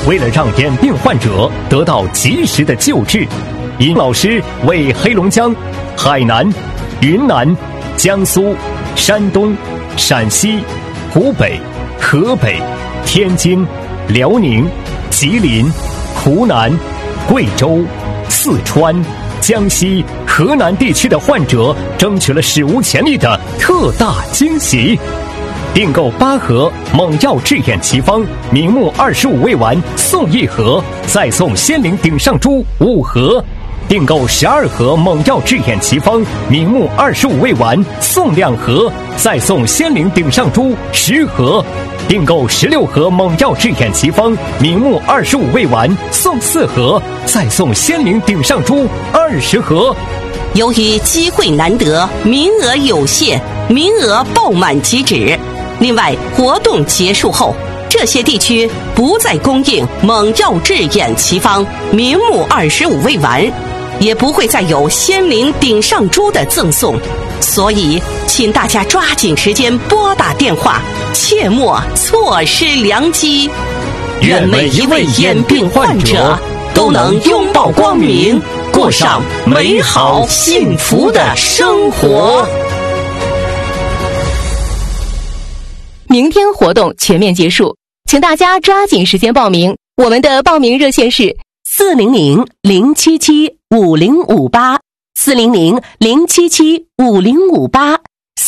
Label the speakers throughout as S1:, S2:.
S1: 为了让眼病患者得到及时的救治，尹老师为黑龙江、海南、云南、江苏、山东、陕西、湖北、河北、天津、辽宁、吉林、湖南、贵州、四川、江西、河南地区的患者争取了史无前例的特大惊喜。订购8盒猛药治眼奇方明目25味丸送1盒，再送仙灵顶上珠5盒。订购12盒猛药治眼奇方明目25味丸送2盒，再送仙灵顶上珠10盒。订购16盒猛药治眼奇方明目25味丸送4盒，再送仙灵顶上珠20盒。
S2: 由于机会难得，名额有限，名额爆满即止。另外，活动结束后，这些地区不再供应猛药治眼奇方明目25味丸，也不会再有仙灵顶上珠的赠送，所以请大家抓紧时间拨打电话，切莫错失良机。愿每一位眼病患者都能拥抱光明，过上美好幸福的生活。
S3: 明天活动全面结束，请大家抓紧时间报名。我们的报名热线是400-077-5058 400-077-5058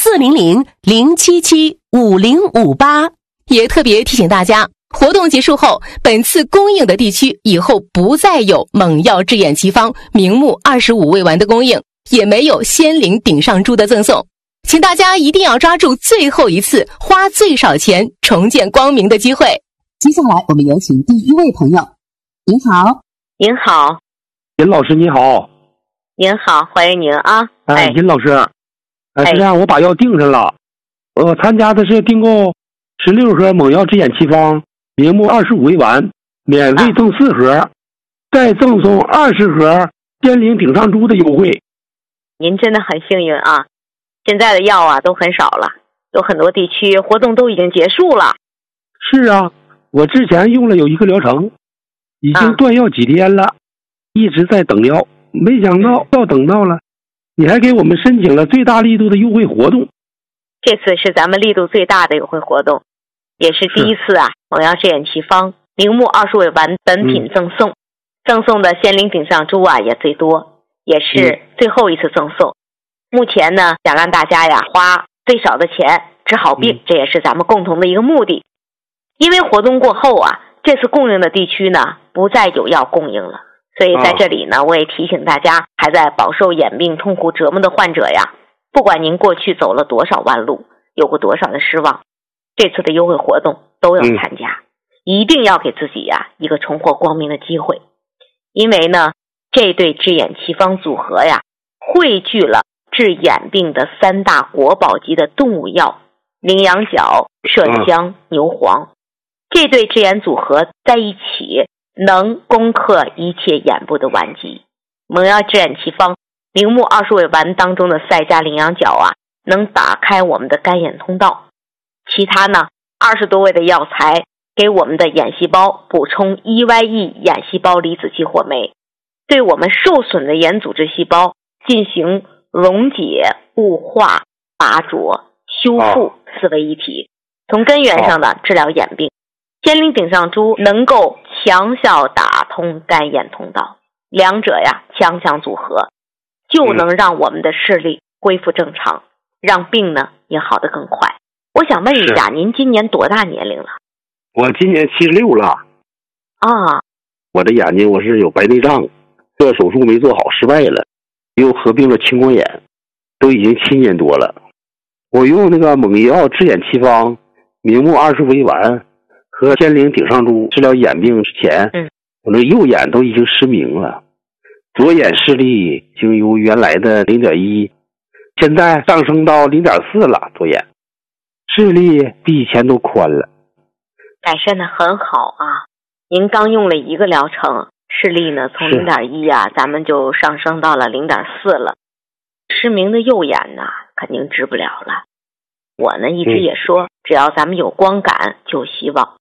S3: 400-077-5058。也特别提醒大家，活动结束后，本次供应的地区以后不再有猛药治眼奇方明目25味丸的供应，也没有仙灵顶上珠的赠送。请大家一定要抓住最后一次花最少钱重见光明的机会。
S4: 接下来我们有请第一位朋友。您好。
S5: 您好。
S6: 尹老师你好。
S5: 您好，欢迎您啊。
S6: 尹老师，是这样，我把药订上了，我参加的是订购16盒猛药治眼奇方明目25味丸，免费赠4盒，再赠送20盒仙灵顶上珠的优惠。
S5: 您真的很幸运啊，现在的药啊都很少了，有很多地区活动都已经结束了。
S6: 是啊，我之前用了有1个疗程，已经断药几天了，一直在等药，没想到要等到了，你还给我们申请了最大力度的优惠活动。
S5: 这次是咱们力度最大的优惠活动，也是第一次啊，猛药治眼奇方明目20味丸本品赠送，赠送的仙灵顶上珠啊也最多，也是最后一次赠送。目前呢，想让大家呀花最少的钱治好病，这也是咱们共同的一个目的。因为活动过后啊，这次供应的地区呢不再有药供应了，所以在这里呢，我也提醒大家，还在饱受眼病痛苦折磨的患者呀，不管您过去走了多少弯路，有过多少的失望，这次的优惠活动都要参加，一定要给自己呀一个重获光明的机会。因为呢，这对治眼奇方组合呀，汇聚了治眼病的3大国宝级的动物药羚羊角、麝香、牛黄，这对治眼组合在一起能攻克一切眼部的顽疾。猛药治眼奇方明目20味丸当中的赛迦羚羊角啊，能打开我们的干眼通道，其他呢20多味的药材给我们的眼细胞补充 EYE 眼细胞离子激活酶，对我们受损的眼组织细胞进行溶解、雾化、拔灼、修复4位一体，从根源上的治疗眼病。仙灵顶上珠能够强效打通干眼通道，两者呀强强组合，就能让我们的视力恢复正常，让病呢也好得更快。我想问一下，您今年多大年龄了？
S6: 我今年76了。
S5: 啊，
S6: 我的眼睛我是有白内障，这手术没做好，失败了，又合并了青光眼，都已经7年多了。我用那个猛药治眼奇方明目20味丸和仙灵顶上珠治疗眼病之前，我那右眼都已经失明了，左眼视力已经由原来的 0.1 现在上升到 0.4 了，左眼视力比以前都宽了，
S5: 改善的很好啊。您刚用了1个疗程，视力呢从 0.1 啊咱们就上升到了 0.4 了。失明的右眼呢肯定治不了了。我呢一直也说，只要咱们有光感就有希望。